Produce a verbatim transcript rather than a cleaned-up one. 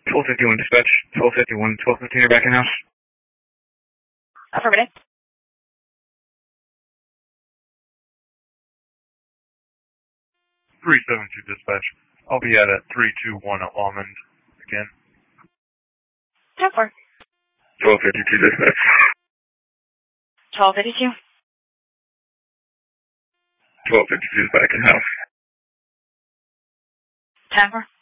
twelve fifty-one dispatch. twelve fifty-one, twelve fifteen, you're back in house. Affirmative. three seven two dispatch. I'll be at a three two one Almond again. ten four. twelve fifty-two dispatch. twelve fifty-two. twelve fifty-two is back in house. ten four.